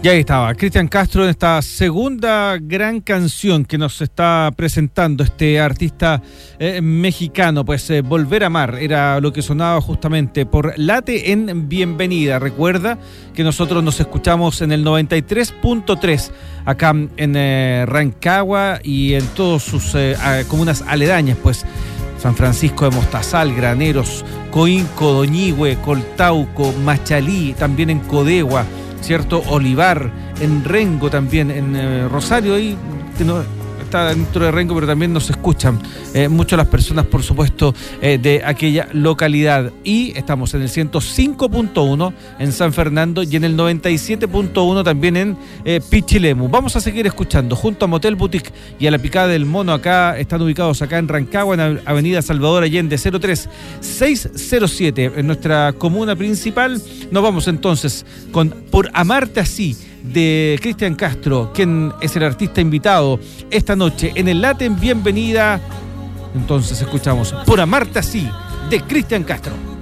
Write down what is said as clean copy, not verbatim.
Y ahí estaba, Cristian Castro en esta segunda gran canción que nos está presentando este artista mexicano, pues Volver a Amar, era lo que sonaba justamente por Late en Bienvenida. Recuerda que nosotros nos escuchamos en el 93.3 acá en Rancagua y en todas sus comunas aledañas, pues San Francisco de Mostazal, Graneros, Coínco, Doñihue, Coltauco, Machalí, también en Codegua, ¿cierto? Olivar, en Rengo también, en Rosario, ahí que no está dentro de Rengo, pero también nos escuchan mucho las personas, por supuesto, de aquella localidad. Y estamos en el 105.1 en San Fernando y en el 97.1 también en Pichilemu. Vamos a seguir escuchando junto a Motel Boutique y a La Picada del Mono. Acá están ubicados acá en Rancagua, en Avenida Salvador Allende 03607, en nuestra comuna principal. Nos vamos entonces con Por Amarte Así, de Cristian Castro, quien es el artista invitado esta noche en el Late en Bienvenida. Entonces escuchamos Por Amarte Así, de Cristian Castro.